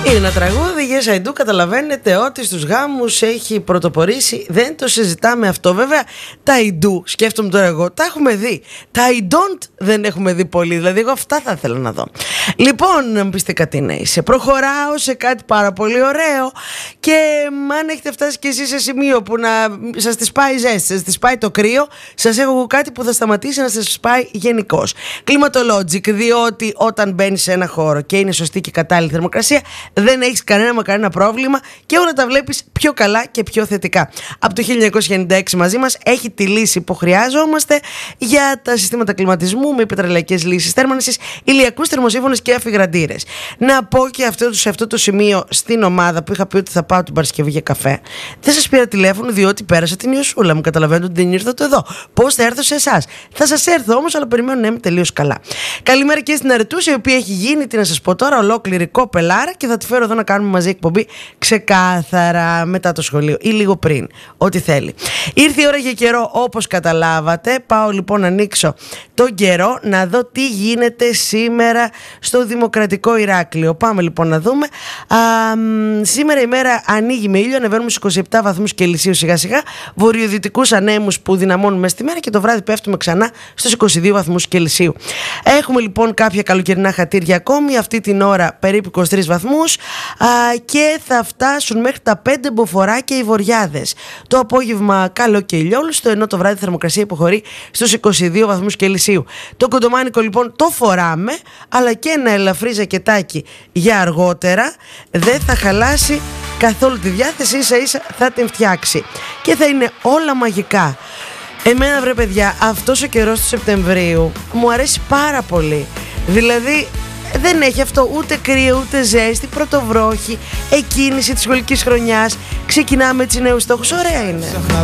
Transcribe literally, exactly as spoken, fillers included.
Είναι ένα τραγούδι για Σαϊντού. Καταλαβαίνετε ότι στους γάμους έχει πρωτοπορήσει. Δεν το συζητάμε αυτό. Βέβαια, τα Ιντού, σκέφτομαι τώρα εγώ, τα έχουμε δει. Τα Ιντόντ δεν έχουμε δει πολύ. Δηλαδή, εγώ αυτά θα ήθελα να δω. Λοιπόν, να μου πείτε κάτι να είσαι. Προχωράω σε κάτι πάρα πολύ ωραίο. Και αν έχετε φτάσει κι εσείς σε σημείο που να σας τη πάει η ζέστη, σας τη πάει το κρύο, σας έχω εγώ κάτι που θα σταματήσει να σας πάει γενικώς. Climatologic, διότι όταν μπαίνεις σε ένα χώρο και είναι σωστή και κατάλληλη θερμοκρασία, δεν έχεις κανένα μα κανένα πρόβλημα και όλα τα βλέπεις πιο καλά και πιο θετικά. Από το χίλια εννιακόσια ενενήντα έξι μαζί μας έχει τη λύση που χρειάζομαστε για τα συστήματα κλιματισμού με πετρελαϊκές λύσεις θέρμανσης, ηλιακούς θερμοσύφωνες και αφιγραντήρες. Να πω και αυτό, σε αυτό το σημείο στην ομάδα που είχα πει ότι θα πάω την Παρασκευή για καφέ, δεν σας πήρα τηλέφωνο διότι πέρασα την Ιωσούλα μου. Καταλαβαίνετε ότι δεν ήρθατε εδώ. Πώς θα έρθω σε εσάς? Θα σας έρθω όμως, αλλά περιμένω να είμαι τελείως καλά. Καλημέρα και στην Αρετούση, η οποία έχει γίνει, τι να σας πω τώρα, ολόκληρη κοπελάρα και θα τη φέρω εδώ να κάνουμε μαζί εκπομπή ξεκάθαρα μετά το σχολείο ή λίγο πριν, ό,τι θέλει. Ήρθε η ώρα για καιρό, όπως καταλάβατε. Πάω λοιπόν να ανοίξω τον καιρό, να δω τι γίνεται σήμερα στο Δημοκρατικό Ηράκλειο. Πάμε λοιπόν να δούμε. Α, σήμερα η μέρα ανοίγει με ήλιο, ανεβαίνουμε στους είκοσι επτά βαθμούς Κελσίου σιγά σιγά, βορειοδυτικούς ανέμους που δυναμώνουν μέσα στη μέρα και το βράδυ πέφτουμε ξανά στους είκοσι δύο βαθμούς Κελσίου. Έχουμε λοιπόν κάποια καλοκαιρινά χατήρια ακόμη, αυτή την ώρα περίπου είκοσι τρεις βαθμούς, α, και θα φτάσουν μέχρι τα πέντε Μποφοράκια οι βοριάδες. Το απόγευμα καλό και ηλιόλουστο, ενώ το βράδυ η θερμοκρασία υποχωρεί στους είκοσι δύο βαθμούς Κελσίου. Το κοντομάνικο λοιπόν το φοράμε, αλλά και ένα ελαφρύ ζακετάκι για αργότερα δεν θα χαλάσει καθόλου τη διάθεση, ίσα ίσα θα την φτιάξει και θα είναι όλα μαγικά. Εμένα βρε παιδιά, αυτός ο καιρός του Σεπτεμβρίου μου αρέσει πάρα πολύ. Δηλαδή δεν έχει αυτό ούτε κρύο ούτε ζέστη, πρωτοβρόχη, εκκίνηση της σχολικής χρονιάς, ξεκινάμε έτσι νέους στόχους, ωραία είναι.